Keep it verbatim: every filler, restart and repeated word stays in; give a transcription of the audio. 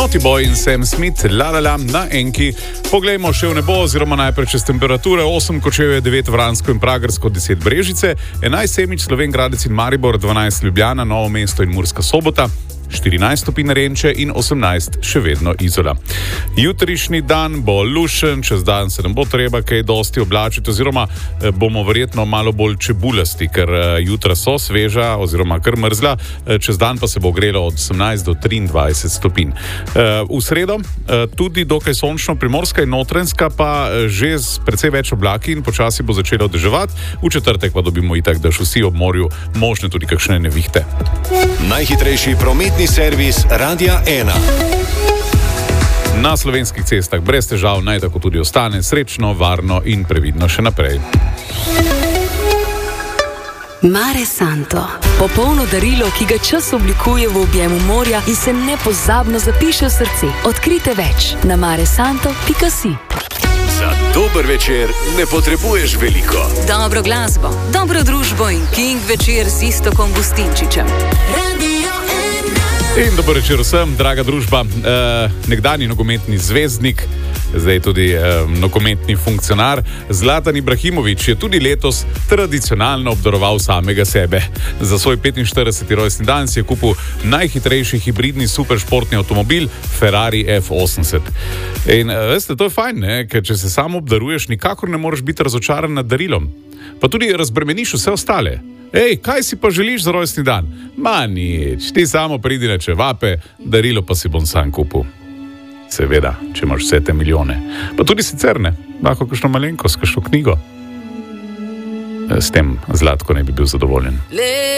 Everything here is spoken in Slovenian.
Naughty Boy in Sam Smith, La La La na enki. Poglejmo še v nebo, oziroma najprej čez temperature. osem Kočevje, devet Vransko in Pragersko, deset Brežice, enajst Semič, Slovenj Gradec in Maribor, dvanajst Ljubljana, Novo mesto in Murska Sobota, štirinajst stopinj Renče in osemnajst še vedno Izola. Jutrišnji dan bo lušen, čez dan se nam bo treba kaj dosti oblačiti, oziroma bomo verjetno malo bolj čebulasti, ker jutra so sveža oziroma kar mrzla, čez dan pa se bo grelo od osemnajst do triindvajset stopinj. V sredo tudi dokaj sončno, Primorska in Notranjska pa že z precej več oblaki in počasi bo začelo deževati, v četrtek pa dobimo itak dež, vsi ob morju, možne tudi kakšne nevihte. Najhitrejši prometni servis Radia ena. Na slovenskih cestah brez težav naj tako tudi ostane, srečno, varno in previdno še naprej. Mare Santo. Popolno darilo, ki ga čas oblikuje v objemu morja in se nepozabno zapiše v srce. Odkrite več na maresanto pika si. Za dober večer ne potrebuješ veliko. Dobro glasbo, dobro družbo in King večer z Iztokom Gustinčičem. In dober večer vsem, draga družba. Eh, nekdanji nogometni zvezdnik, zdaj tudi eh, nogometni funkcionar Zlatan Ibrahimović je tudi letos tradicionalno obdaroval samega sebe. Za svoj petinštirideseti rojstni dan si je kupil najhitrejši hibridni superšportni avtomobil Ferrari F osemdeset. In eh, veste, to je fajn, ne? Ker če se sam obdaruješ, nikakor ne moreš biti razočaran nad darilom. Pa tudi razbremeniš vse ostale. Ej, kaj si pa želiš za rojstni dan? Ma nič, ti samo pridi na čevape, darilo pa si bom sam kupil. Seveda, če imaš vse te milijone. Pa tudi sicer ne, lahko kakšno malenkost, kakšno knjigo. S tem Zlatko ne bi bil zadovoljen.